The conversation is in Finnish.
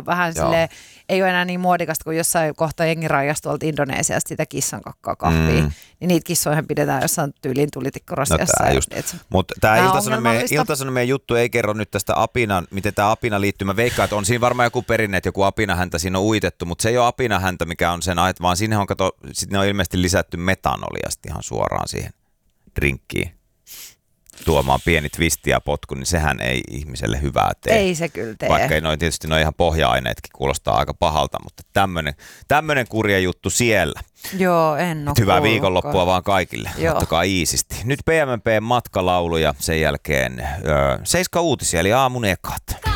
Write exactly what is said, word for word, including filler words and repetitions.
vähän silleen, ei ole enää niin muodikasta kuin jossain kohtaa jengi raijasi tuolta Indonesiasta sitä kissan kakkaa kahvia. Mm. Niin niitä kissoja pidetään jossain tyyliin tulitikkorasiassa. No mutta tämä Ilta-Sanomien, Ilta-Sanomien juttu ei kerro nyt tästä apinan, miten tämä apina liittyy. Mä veikkaan, että on siinä varmaan joku perinne, että joku apinahäntä siinä on uitettu, mutta se ei ole apinahäntä, mikä on sen, vaan siinä on, kato, sitten on ilmeisesti lisätty metanolia ihan suoraan siihen drinkkiin. Tuomaan pieni twisti ja potku, niin sehän ei ihmiselle hyvää tee. Ei se kyllä tee. Vaikka ei noin, tietysti noin ihan pohja-aineetkin kuulostaa aika pahalta, mutta tämmönen, tämmönen kurja juttu siellä. Joo, en ole Hyvää viikonloppua vaan kaikille. Joo. Ottakaa iisisti. Nyt P M P matkalaulu ja sen jälkeen öö, Seiska uutisia, eli aamun ekat.